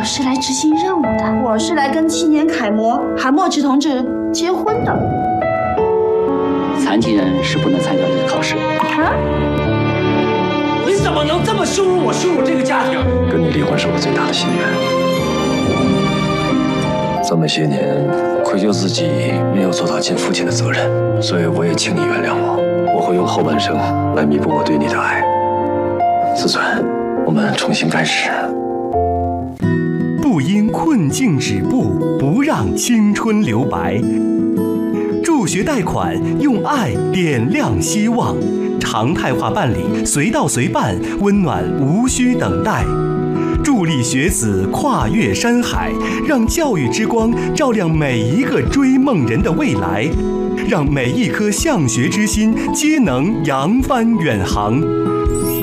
是来执行任务的， 我是来跟青年楷模韩墨池同志结婚的。 残疾人是不能参加这个考试。 啊？ 你怎么能这么羞辱我，羞辱这个家庭？ 跟你离婚是我最大的心愿。这么些年，愧疚自己没有做到尽父亲的责任，所以我也请你原谅我。我会用后半生来弥补我对你的爱。自尊，我们重新开始。 不因困境止步，不让青春留白。助学贷款，用爱点亮希望。常态化办理，随到随办，温暖无需等待。助力学子跨越山海，让教育之光照亮每一个追梦人的未来，让每一颗向学之心皆能扬帆远航。